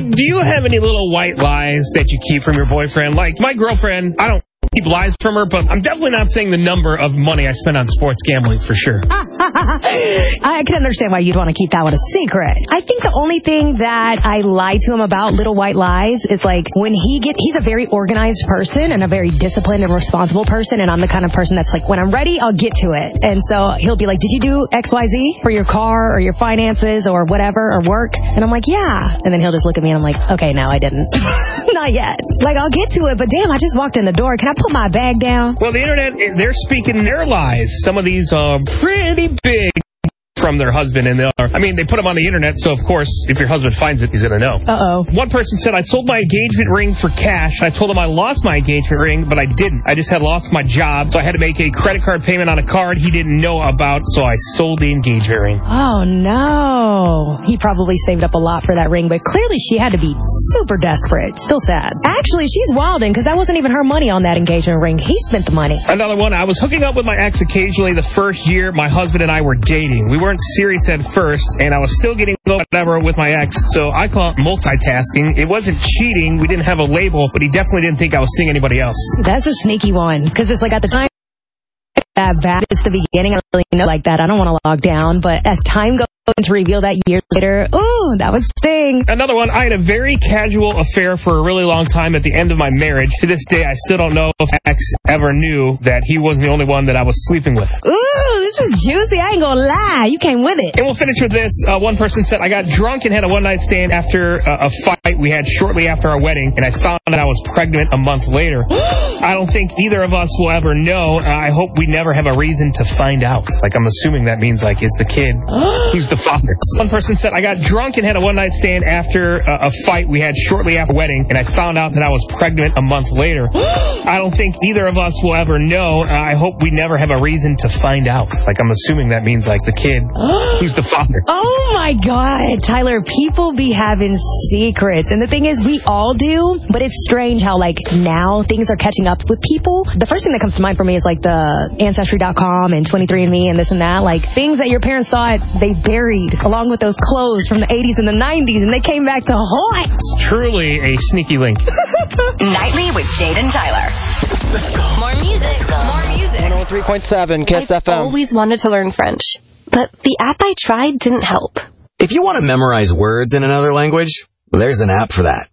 do you have any little white lies that you keep from your boyfriend? Like, my girlfriend, I don't keep lies from her, but I'm definitely not saying the number of money I spend on sports gambling for sure. I can understand why you'd want to keep that one a secret. I think the only thing that I lie to him about, little white lies, is like when he's a very organized person and a very disciplined and responsible person, and I'm the kind of person that's like, when I'm ready, I'll get to it. And so he'll be like, did you do XYZ for your car or your finances or whatever or work? And I'm like, yeah. And then he'll just look at me and I'm like, okay, no, I didn't. Not yet. Like, I'll get to it, but damn, I just walked in the door. Can I put my bag down? Well, the internet, they're speaking their lies. Some of these are pretty big from their husband, and they put them on the internet, so of course, if your husband finds it, he's going to know. Uh-oh. One person said, I sold my engagement ring for cash. I told him I lost my engagement ring, but I didn't. I just had lost my job, so I had to make a credit card payment on a card he didn't know about, so I sold the engagement ring. Oh, no. He probably saved up a lot for that ring, but clearly she had to be super desperate. Still sad. Actually, she's wilding, because that wasn't even her money on that engagement ring. He spent the money. Another one, I was hooking up with my ex occasionally the first year my husband and I were dating. We weren't serious at first, and I was still getting whatever with my ex, so I call it multitasking. It wasn't cheating. We didn't have a label, but he definitely didn't think I was seeing anybody else. That's a sneaky one, because it's like at the time that bad, it's the beginning. I don't really know like that. I don't want to log down, but as time goes to reveal that years later, ooh, that would sting. Another one, I had a very casual affair for a really long time at the end of my marriage. To this day, I still don't know if my ex ever knew that he wasn't the only one that I was sleeping with. Ooh, this is juicy. I ain't gonna lie. You came with it. And we'll finish with this. One person said, I got drunk and had a one-night stand after a fight we had shortly after our wedding, and I found out I was pregnant a month later. I don't think either of us will ever know. I hope we never have a reason to find out. Like, I'm assuming that means, like, is the kid who's the father? One person said, I got drunk and had a one-night stand after a fight we had shortly after wedding, and I found out that I was pregnant a month later. I don't think either of us will ever know. I hope we never have a reason to find out. Like, I'm assuming that means, like, the kid who's the father. Oh, my God. Tyler, people be having secrets. And the thing is, we all do, but it's strange how, like, now things are catching up with people. The first thing that comes to mind for me is, like, the Ancestry.com and 23andMe and this and that. Like, things that your parents thought they buried along with those clothes from the 80s and the 90s, and they came back to haunt. Truly a sneaky link. Nightly with Jade and Tyler. Let's go. More music. Let's go. More music. 103.7 Kiss I've FM. always wanted to learn French, but the app I tried didn't help. If you want to memorize words in another language, there's an app for that.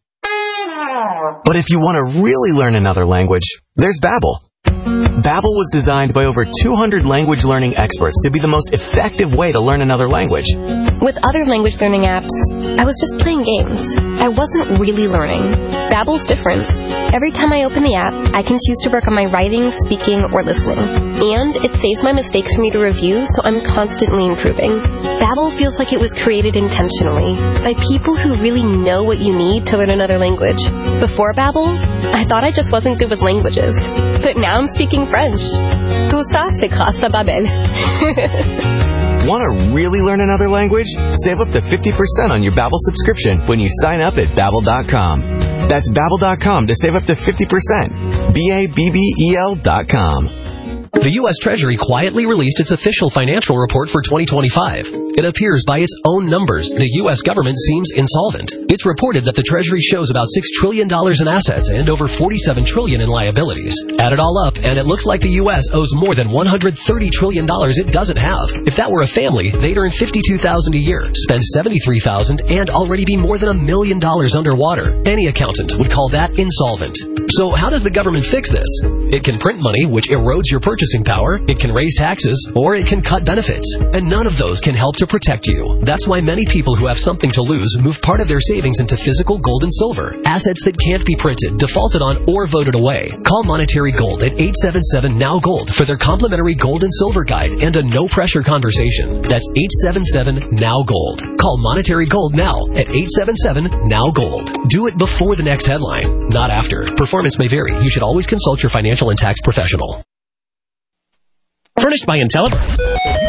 But if you want to really learn another language, there's Babbel. Babbel was designed by over 200 language learning experts to be the most effective way to learn another language. With other language learning apps, I was just playing games. I wasn't really learning. Babbel's different. Every time I open the app, I can choose to work on my writing, speaking, or listening. And it saves my mistakes for me to review, so I'm constantly improving. Babbel feels like it was created intentionally by people who really know what you need to learn another language. Before Babbel, I thought I just wasn't good with languages. But now I'm speaking French. Tout ça, c'est grâce à Babbel. Want to really learn another language? Save up to 50% on your Babbel subscription when you sign up at Babbel.com. That's Babbel.com to save up to 50%. Babbel.com. The U.S. Treasury quietly released its official financial report for 2025. It appears by its own numbers, the U.S. government seems insolvent. It's reported that the Treasury shows about $6 trillion in assets and over $47 trillion in liabilities. Add it all up, and it looks like the U.S. owes more than $130 trillion it doesn't have. If that were a family, they'd earn $52,000 a year, spend $73,000, and already be more than $1 million underwater. Any accountant would call that insolvent. So how does the government fix this? It can print money, which erodes your purchasing power, it can raise taxes, or it can cut benefits. And none of those can help to protect you. That's why many people who have something to lose move part of their savings into physical gold and silver, assets that can't be printed, defaulted on, or voted away. Call Monetary Gold at 877-NOW-GOLD for their complimentary gold and silver guide and a no-pressure conversation. That's 877-NOW-GOLD. Call Monetary Gold now at 877-NOW-GOLD. Do it before the next headline, not after. Performance may vary. You should always consult your financial and tax professional. Furnished by Intellibrand.